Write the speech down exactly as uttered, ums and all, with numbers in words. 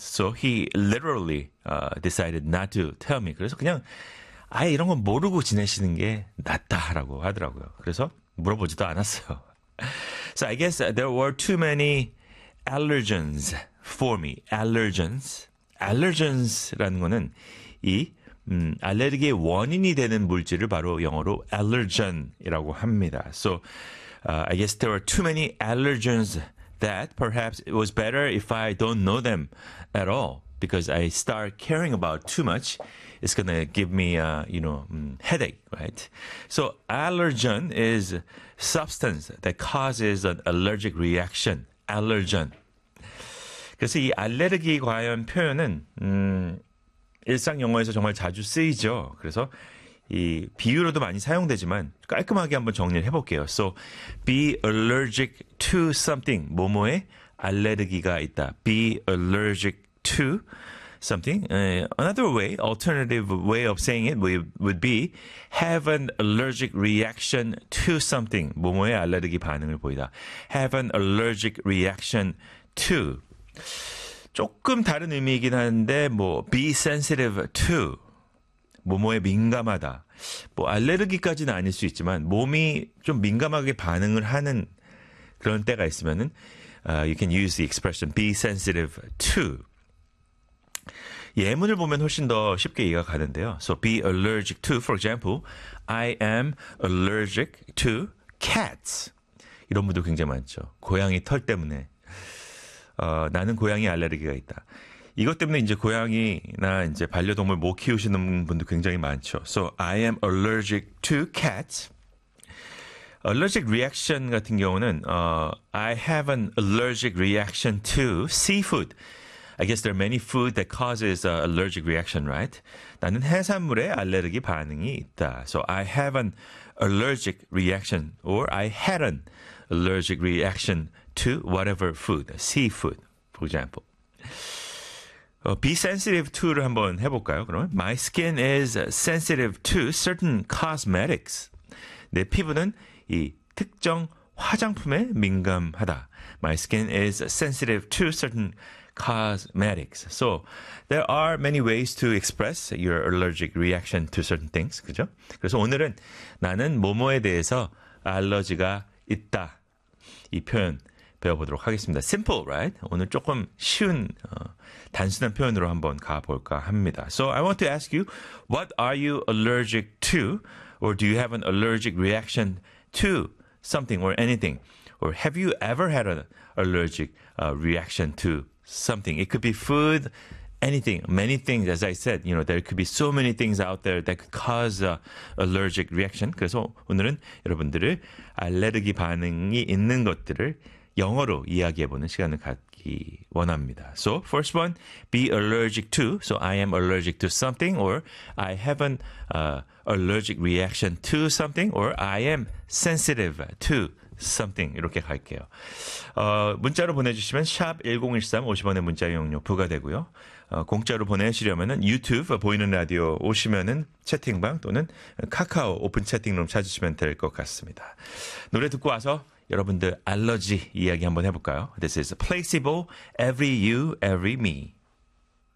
So he literally uh, decided not to tell me. 그래서 그냥 아예 이런 건 모르고 지내시는 게 낫다라고 하더라고요. 그래서 물어보지도 않았어요. So I guess there were too many allergens for me. Allergens. Allergens라는 거는 이 음, 알레르기의 원인이 되는 물질을 바로 영어로 allergen이라고 합니다. So uh, I guess there were too many allergens that perhaps it was better if I don't know them at all because I start caring about too much. It's going to give me a, you know, um, headache, right? So allergen is substance that causes an allergic reaction. Allergen. 그래서 이 알레르기 관련 표현은 음, 일상 영어에서 정말 자주 쓰이죠. 그래서 이 비유로도 많이 사용되지만 깔끔하게 한번 정리를 해볼게요. So, be allergic to something. 뭐뭐에 알레르기가 있다. Be allergic to something. Uh, another way, alternative way of saying it would be have an allergic reaction to something. 뭐뭐에 알레르기 반응을 보이다. Have an allergic reaction to. 조금 다른 의미이긴 한데 뭐 be sensitive to. 뭐뭐에 민감하다. 뭐 알레르기까지는 아닐 수 있지만 몸이 좀 민감하게 반응을 하는 그런 때가 있으면은 uh, you can use the expression be sensitive to. 예문을 보면 훨씬 더 쉽게 이해가 가는데요. So be allergic to, for example, I am allergic to cats. 이런 분들 굉장히 많죠. 고양이 털 때문에 어, 나는 고양이 알레르기가 있다. 이것 때문에 이제 고양이나 이제 반려동물 못 키우시는 분도 굉장히 많죠. So I am allergic to cats. Allergic reaction 같은 경우는 uh, I have an allergic reaction to seafood. I guess there are many food that causes uh, allergic reaction, right? 나는 해산물에 알레르기 반응이 있다. So I have an allergic reaction or I had an allergic reaction to whatever food, seafood, for example. 어, be sensitive to를 한번 해볼까요? 그러면 my skin is sensitive to certain cosmetics. 내 피부는 이 특정 화장품에 민감하다. My skin is sensitive to certain cosmetics. So there are many ways to express your allergic reaction to certain things. 그죠? 그래서 오늘은 나는 뭐뭐에 대해서 알러지가 있다. 이 표현 배워보도록 하겠습니다. Simple, right? 오늘 조금 쉬운 어, 단순한 표현으로 한번 가볼까 합니다. So I want to ask you, what are you allergic to? Or do you have an allergic reaction to something or anything? Or have you ever had an allergic uh, reaction to something? It could be food, anything, many things. As I said, you know, there could be so many things out there that could cause uh, allergic reaction. 그래서 오늘은 여러분들을 알레르기 반응이 있는 것들을 영어로 이야기해보는 시간을 갖기 원합니다. So, first one, be allergic to. So, I am allergic to something, or I have an uh, allergic reaction to something, or I am sensitive to something. 이렇게 갈게요. 어, 문자로 보내주시면 샵 일공일삼 오십 원의 문자 이용료 부과되고요. 어, 공짜로 보내시려면은 유튜브 보이는 라디오 오시면은 채팅방 또는 카카오 오픈 채팅룸 찾으시면 될 것 같습니다. 노래 듣고 와서 여러분들 알러지 이야기 한번 해볼까요? This is Placebo, Every You, Every Me.